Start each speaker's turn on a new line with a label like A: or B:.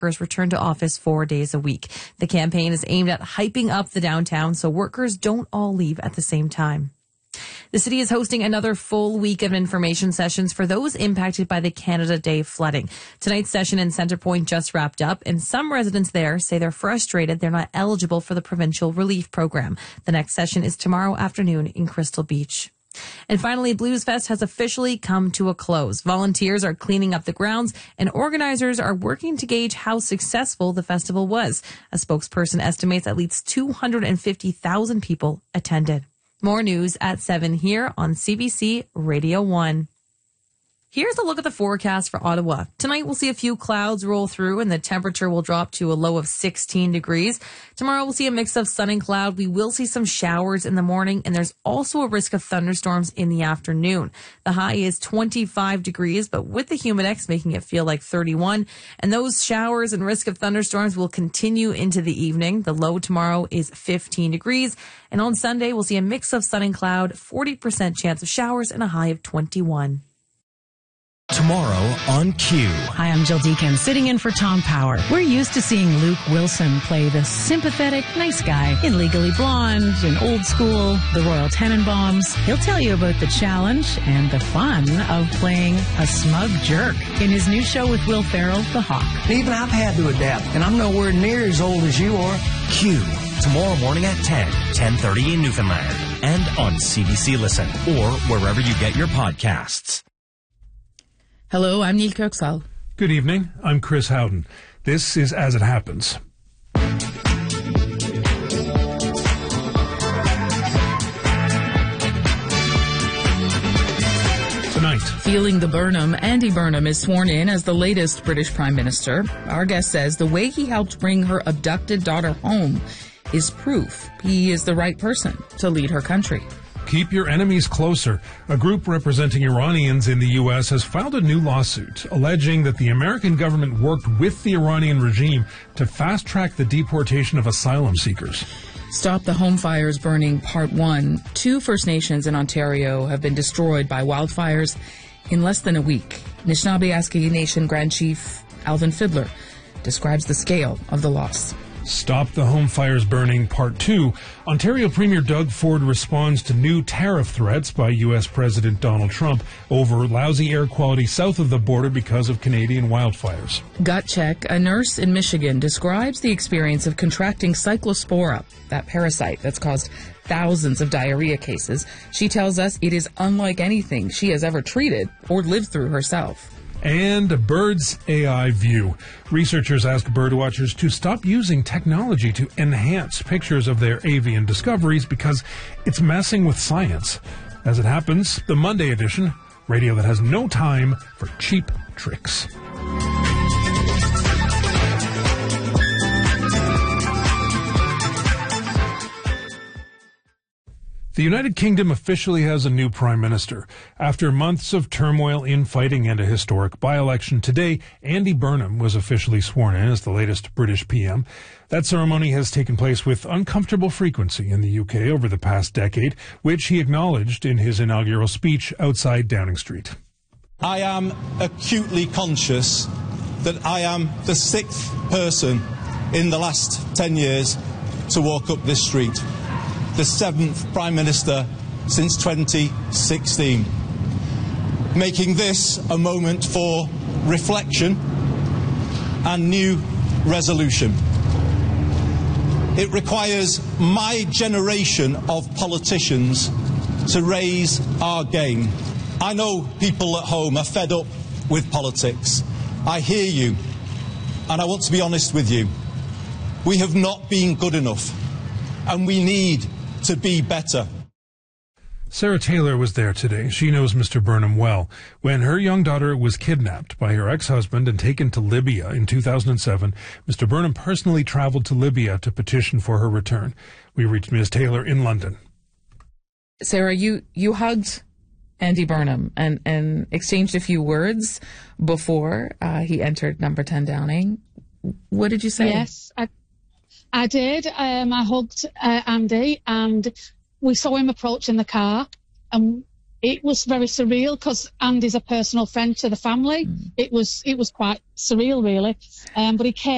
A: return to office 4 days a week. The campaign is aimed at hyping up the downtown so workers don't all leave at the same time. The city is hosting another full week of information sessions for those impacted by the Canada Day flooding. Tonight's session in Centrepoint just wrapped up, and some residents there say they're frustrated they're not eligible for the provincial relief program. The next session is tomorrow afternoon in Crystal Beach. And finally, Blues Fest has officially come to a close. Volunteers are cleaning up the grounds and organizers are working to gauge how successful the festival was. A spokesperson estimates at least 250,000 people attended. More news at 7 here on CBC Radio 1. Here's a look at the forecast for Ottawa. Tonight, we'll see a few clouds roll through and the temperature will drop to a low of 16 degrees. Tomorrow, we'll see a mix of sun and cloud. We will see some showers in the morning, and there's also a risk of thunderstorms in the afternoon. The high is 25 degrees, but with the humidex making it feel like 31. And those showers and risk of thunderstorms will continue into the evening. The low tomorrow is 15 degrees. And on Sunday, we'll see a mix of sun and cloud, 40% chance of showers, and a high of 21.
B: Tomorrow on Q.
C: Hi, I'm Jill Deacon, sitting in for Tom Power. We're used to seeing Luke Wilson play the sympathetic, nice guy in Legally Blonde, in Old School, The Royal Tenenbaums. He'll tell you about the challenge and the fun of playing a smug jerk in his new show with Will Ferrell, The Hawk.
D: Even I've had to adapt, and I'm nowhere near as old as you are.
B: Q. Tomorrow morning at 10:30 in Newfoundland, and on CBC Listen, or wherever you get your podcasts.
E: Hello, I'm Neil Kirksall.
F: Good evening. I'm Chris Howden. This is As It Happens. Tonight.
E: Feeling the Burnham, Andy Burnham is sworn in as the latest British Prime Minister. Our guest says the way he helped bring her abducted daughter home is proof he is the right person to lead her country.
F: Keep your enemies closer. A group representing Iranians in the U.S. has filed a new lawsuit alleging that the American government worked with the Iranian regime to fast-track the deportation of asylum seekers.
E: Stop the Home Fires Burning Part 1. 2 First Nations in Ontario have been destroyed by wildfires in less than a week. Anishinaabe Nation Grand Chief Alvin Fiddler describes the scale of the loss.
F: Stop the Home Fires Burning Part 2. Ontario Premier Doug Ford responds to new tariff threats by U.S. President Donald Trump over lousy air quality south of the border because of Canadian wildfires.
E: Gut Check. A nurse in Michigan describes the experience of contracting cyclospora, that parasite that's caused thousands of diarrhea cases. She tells us it is unlike anything she has ever treated or lived through herself.
F: And a bird's AI view. Researchers ask birdwatchers to stop using technology to enhance pictures of their avian discoveries because it's messing with science. As it happens, the Monday edition, radio that has no time for cheap tricks. The United Kingdom officially has a new prime minister. After months of turmoil, infighting, and a historic by-election, today, Andy Burnham was officially sworn in as the latest British PM. That ceremony has taken place with uncomfortable frequency in the UK over the past decade, which he acknowledged in his inaugural speech outside Downing Street.
G: I am acutely conscious that I am the 6th person in the last 10 years to walk up this street. The 7th Prime Minister since 2016, making this a moment for reflection and new resolution. It requires my generation of politicians to raise our game. I know people at home are fed up with politics. I hear you, and I want to be honest with you. We have not been good enough, and we need to be better.
F: Sarah Taylor was there today. She knows Mr. Burnham well. When her young daughter was kidnapped by her ex-husband and taken to Libya in 2007, Mr. Burnham personally traveled to Libya to petition for her return. We reached Ms. Taylor in London.
E: Sarah, you hugged Andy Burnham and exchanged a few words before he entered number 10 Downing. What did you say?
H: Yes, I did. I hugged Andy, and we saw him approach in the car, and it was very surreal because Andy's a personal friend to the family. It was quite surreal, really. But he came.